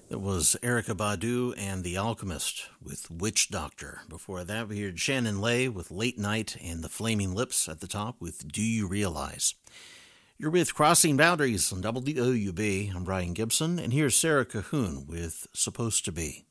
It was Erykah Badu and The Alchemist with Witch Doctor. Before that, we heard Shannon Lay with Late Night and The Flaming Lips at the top with Do You Realize? You're with Crossing Boundaries on WOUB. I'm Brian Gibson, and here's Sarah Cahoon with Supposed to Be.